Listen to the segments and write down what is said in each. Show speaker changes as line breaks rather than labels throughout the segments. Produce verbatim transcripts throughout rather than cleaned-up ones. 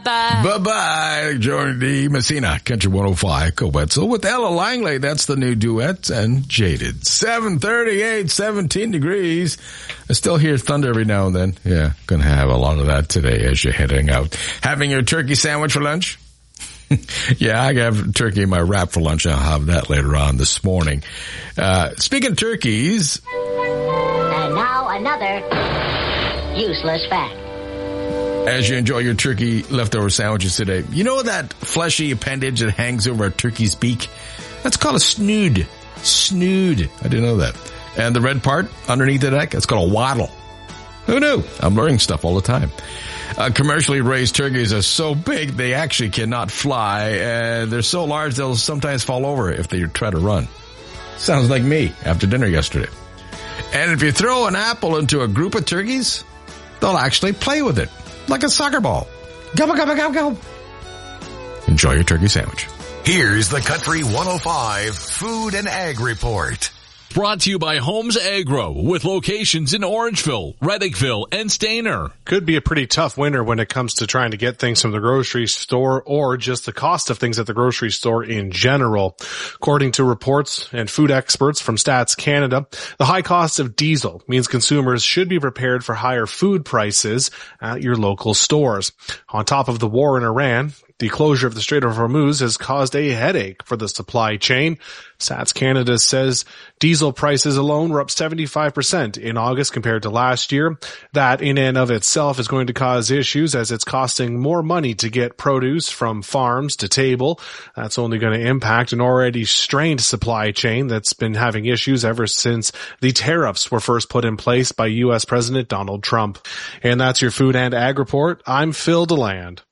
Bye.
Bye-bye. Jordan D. Messina, Country one oh five, Coetzel with Ella Langley. That's the new duet, and Jaded. seven thirty-eight, seventeen degrees. I still hear thunder every now and then. Yeah, gonna have a lot of that today as you're heading out. Having your turkey sandwich for lunch? Yeah, I have turkey in my wrap for lunch. I'll have that later on this morning. Uh, speaking of turkeys.
And now another useless fact.
As you enjoy your turkey leftover sandwiches today, you know that fleshy appendage that hangs over a turkey's beak? That's called a snood. Snood. I didn't know that. And the red part underneath the neck, that's called a wattle. Who knew? I'm learning stuff all the time. Uh, commercially raised turkeys are so big they actually cannot fly, and they're so large they'll sometimes fall over if they try to run. Sounds like me after dinner yesterday. And if you throw an apple into a group of turkeys, they'll actually play with it. Like a soccer ball. Gobble, gobble, gobble, gobble. Enjoy your turkey sandwich.
Here's the Country one oh five Food and Ag Report.
Brought to you by Holmes Agro, with locations in Orangeville, Reddickville, and Stayner.
Could be a pretty tough winter when it comes to trying to get things from the grocery store or just the cost of things at the grocery store in general. According to reports and food experts from Stats Canada, the high cost of diesel means consumers should be prepared for higher food prices at your local stores. On top of the war in Iran, the closure of the Strait of Hormuz has caused a headache for the supply chain. Stats Canada says diesel prices alone were up seventy-five percent in August compared to last year. That in and of itself is going to cause issues as it's costing more money to get produce from farms to table. That's only going to impact an already strained supply chain that's been having issues ever since the tariffs were first put in place by U S President Donald Trump. And that's your Food and Ag Report. I'm Phil DeLand.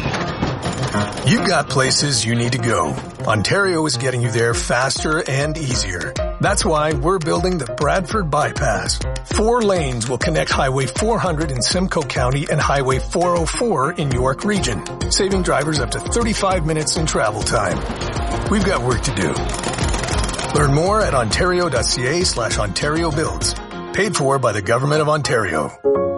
You've got places you need to go. Ontario is getting you there faster and easier. That's why we're building the Bradford Bypass. Four lanes will connect Highway four hundred in Simcoe County and Highway four oh four in York Region, saving drivers up to thirty-five minutes in travel time. We've got work to do. Learn more at ontario.ca slash Ontario Builds. Paid for by the Government of Ontario.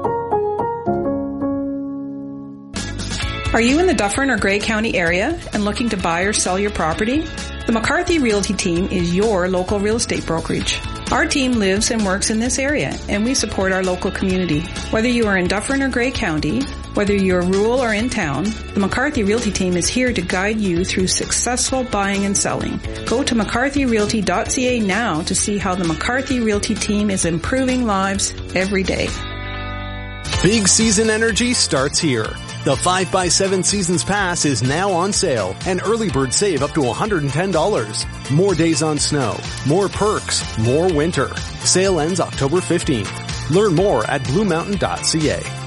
Are you in the Dufferin or Grey County area and looking to buy or sell your property? The McCarthy Realty team is your local real estate brokerage. Our team lives and works in this area, and we support our local community. Whether you are in Dufferin or Grey County, whether you're rural or in town, the McCarthy Realty team is here to guide you through successful buying and selling. Go to mccarthy realty dot c a now to see how the McCarthy Realty team is improving lives every day.
Big Season Energy starts here. The five by seven Seasons Pass is now on sale, and early bird save up to one hundred ten dollars. More days on snow, more perks, more winter. Sale ends October fifteenth. Learn more at blue mountain dot c a.